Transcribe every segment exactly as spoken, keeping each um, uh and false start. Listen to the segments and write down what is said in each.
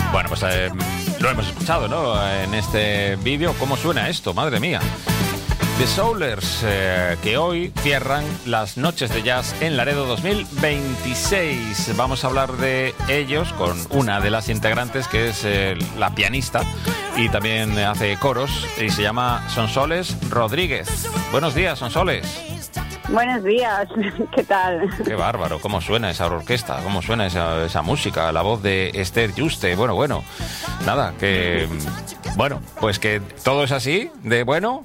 Bueno, pues eh, lo hemos escuchado, ¿no? En este vídeo, ¿cómo suena esto? Madre mía. The Soulers, eh, que hoy cierran las noches de jazz en Laredo dos mil veintiséis. Vamos a hablar de ellos con una de las integrantes, que es eh, la pianista y también hace coros, y se llama Sonsoles Rodríguez. Buenos días, Sonsoles. Buenos días, ¿qué tal? Qué bárbaro, cómo suena esa orquesta, cómo suena esa, esa música, la voz de Esther Yuste. Bueno, bueno, nada, que... Bueno, pues que todo es así, de bueno...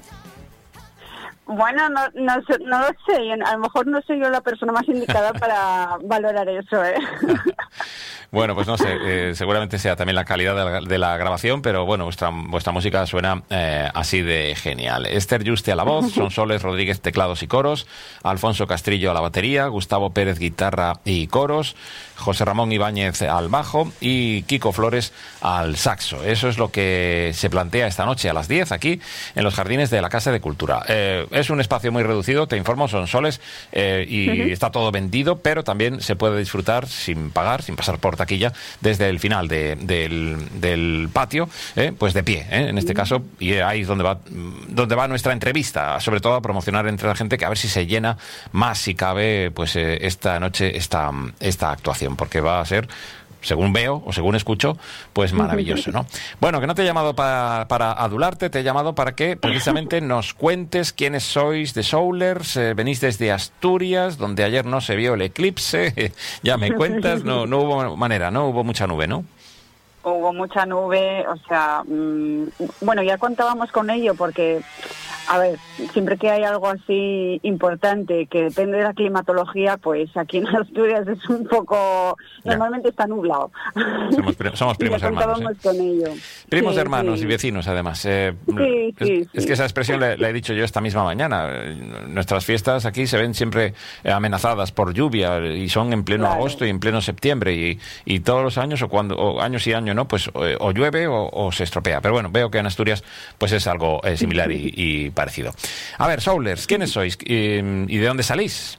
Bueno, no, no, no lo sé, a lo mejor no soy yo la persona más indicada para valorar eso, ¿eh? Bueno, pues no sé, eh, seguramente sea también la calidad de la, de la grabación, pero bueno, vuestra, vuestra música suena eh, así de genial. Esther Yuste a la voz, Sonsoles Rodríguez teclados y coros, Alfonso Castrillo a la batería, Gustavo Pérez guitarra y coros, José Ramón Ibáñez al bajo y Kiko Flores al saxo. Eso es lo que se plantea esta noche a las diez aquí en los jardines de la Casa de Cultura. Eh, es un espacio muy reducido, te informo, Sonsoles, eh, y uh-huh. está todo vendido, pero también se puede disfrutar sin pagar, sin pasar por taquilla, desde el final de, del, del patio, eh, pues de pie, eh, en este caso, y ahí es donde va, donde va nuestra entrevista, sobre todo a promocionar entre la gente, que a ver si se llena más, si cabe, pues eh, esta noche esta, esta actuación, porque va a ser, según veo o según escucho, pues maravilloso, ¿no? Bueno, que no te he llamado para, para adularte, te he llamado para que precisamente nos cuentes quiénes sois de Soulers. Eh, venís desde Asturias, donde ayer no se vio el eclipse, ya me cuentas, no, no hubo manera, no hubo mucha nube, ¿no? Hubo mucha nube, o sea, mmm, bueno, ya contábamos con ello porque, a ver, siempre que hay algo así importante que depende de la climatología, pues aquí en Asturias es un poco, ya. Normalmente está nublado. Somos, somos primos ya hermanos. ¿eh? Con ello. Primos sí, hermanos sí. y vecinos, además. Eh, sí, es, sí, es sí. que esa expresión la, la he dicho yo esta misma mañana. Nuestras fiestas aquí se ven siempre amenazadas por lluvia y son en pleno claro. agosto y en pleno septiembre y, y todos los años o cuando o años y años no, pues o, o llueve o, o se estropea. Pero bueno, veo que en Asturias pues es algo eh, similar y, y parecido. A ver, Soulers, ¿quiénes sois y, y de dónde salís?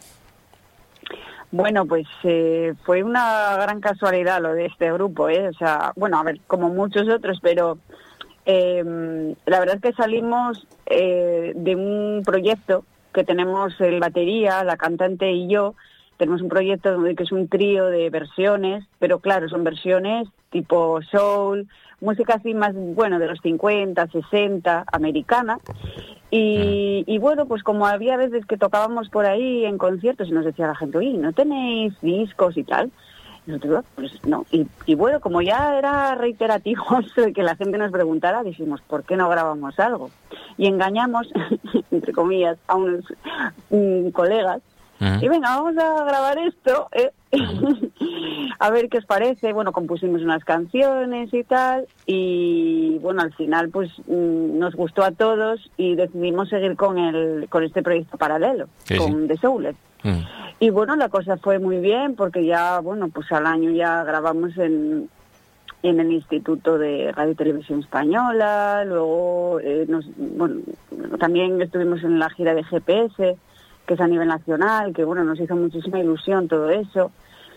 Bueno, pues eh, fue una gran casualidad lo de este grupo, ¿eh? O sea, bueno, a ver, como muchos otros, pero eh, la verdad es que salimos eh, de un proyecto que tenemos el batería, la cantante y yo. Tenemos un proyecto que es un trío de versiones, pero claro, son versiones tipo soul, música así más, bueno, de los cincuenta, sesenta, americana. Y, y bueno, pues como había veces que tocábamos por ahí en conciertos y nos decía la gente, oye, ¿no tenéis discos y tal? Y nosotros, pues no. Y, y bueno, como ya era reiterativo que la gente nos preguntara, dijimos, ¿por qué no grabamos algo? Y engañamos, entre comillas, a unos um, colegas. Uh-huh. Y venga, vamos a grabar esto, ¿eh? A ver qué os parece. Bueno, compusimos unas canciones y tal, y bueno, al final pues mmm, nos gustó a todos y decidimos seguir con el con este proyecto paralelo, sí, con sí. The Soulers. Uh-huh. Y bueno, la cosa fue muy bien porque ya, bueno, pues al año ya grabamos en en el Instituto de Radio y Televisión Española, luego eh, nos, bueno, también estuvimos en la gira de G P S, que es a nivel nacional, que bueno, nos hizo muchísima ilusión todo eso.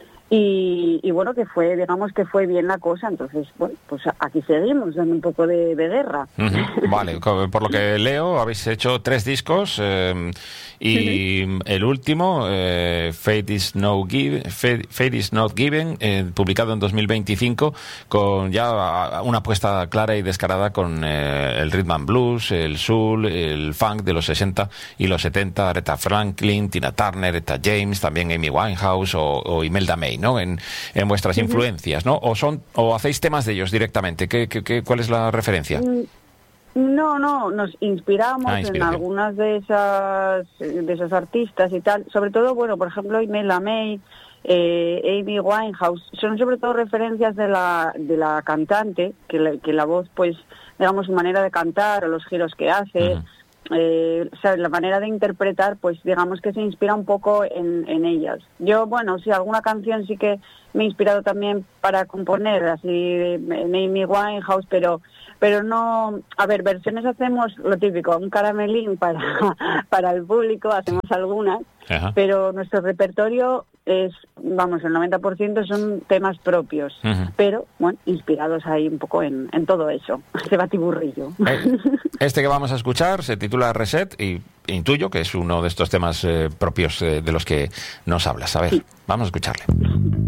Y, y bueno, que fue, digamos que fue bien la cosa, entonces, bueno, pues aquí seguimos, dando un poco de, de guerra. Uh-huh. Vale, por lo que leo, habéis hecho tres discos eh, y uh-huh. el último, eh, Fate is No Give, Fate, Fate is Not Given, eh, publicado en dos mil veinticinco, con ya una apuesta clara y descarada con eh, el rhythm and blues, el soul, el funk de los sesenta y los setenta, Aretha Franklin, Tina Turner, Etta James, también Amy Winehouse o, o Imelda May, ¿no? En, en vuestras uh-huh. influencias, ¿no? O son o hacéis temas de ellos directamente. ¿Qué, qué, qué, ¿Cuál es la referencia? No, no, nos inspiramos ah, en algunas de esas de esos artistas y tal. Sobre todo, bueno, por ejemplo, Imelda May, eh, Amy Winehouse, son sobre todo referencias de la de la cantante, que la, que la voz, pues, digamos, su manera de cantar o los giros que hace. Uh-huh. Eh, o sea, la manera de interpretar, pues digamos que se inspira un poco en, en ellas. Yo, bueno, sí, alguna canción sí que me he inspirado también para componer, así en Amy Winehouse, pero pero no, a ver, versiones hacemos lo típico, un caramelín para, para el público, hacemos algunas, ajá, pero nuestro repertorio es, vamos, el noventa por ciento son temas propios, uh-huh. pero, bueno, inspirados ahí un poco en, en todo eso, ese batiburrillo. Eh, este que vamos a escuchar se titula Reset y intuyo que es uno de estos temas eh, propios eh, de los que nos hablas. A ver, sí. Vamos a escucharle.